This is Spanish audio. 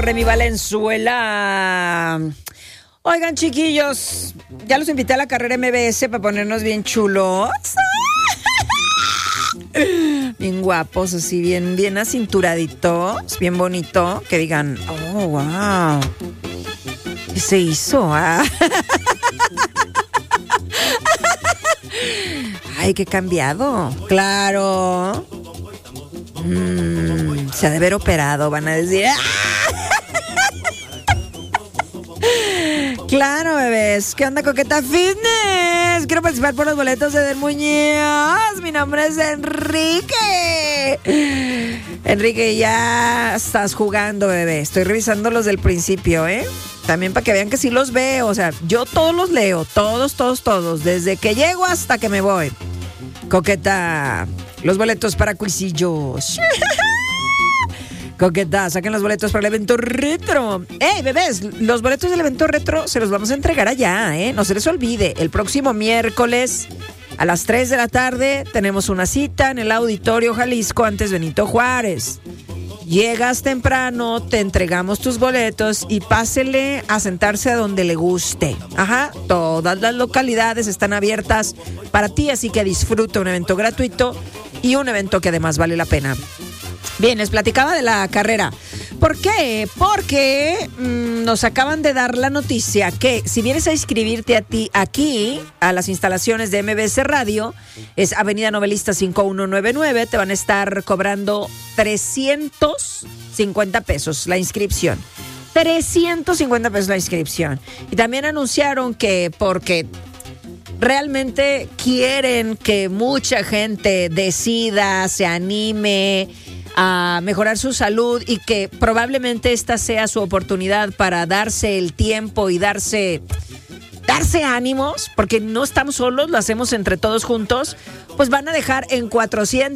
Remy Valenzuela. Oigan, chiquillos, ya los invité a la carrera MBS para ponernos bien chulos. Bien guapos, así, bien acinturaditos, bien bonito. Que digan, oh, wow. ¿Qué se hizo? Ay, qué cambiado. Claro. Se ha de haber operado, van a decir. Claro, bebés. ¿Qué onda, Coqueta Fitness? Quiero participar por los boletos de Del Muñoz. Mi nombre es Enrique. Enrique, ya estás jugando, bebé. Estoy revisando los del principio, ¿eh? También para que vean que sí los veo. O sea, yo todos los leo. Todos. Desde que llego hasta que me voy. Coqueta, los boletos para cuisillos. Coqueta, saquen los boletos para el evento retro. Bebés, los boletos del evento retro se los vamos a entregar allá, no se les olvide. El próximo miércoles a las 3 de la tarde tenemos una cita en el Auditorio Jalisco antes Benito Juárez. Llegas temprano, te entregamos tus boletos y pásele a sentarse a donde le guste. Ajá, todas las localidades están abiertas para ti, así que disfruta un evento gratuito y un evento que además vale la pena. Bien, les platicaba de la carrera. ¿Por qué? Porque nos acaban de dar la noticia que si vienes a inscribirte a ti aquí, a las instalaciones de MBS Radio, es Avenida Novelista 5199, te van a estar cobrando 350 pesos la inscripción. 350 pesos la inscripción. Y también anunciaron que porque realmente quieren que mucha gente decida, se anime a mejorar su salud y que probablemente esta sea su oportunidad para darse el tiempo y darse ánimos, porque no estamos solos, lo hacemos entre todos juntos, pues van a dejar en 400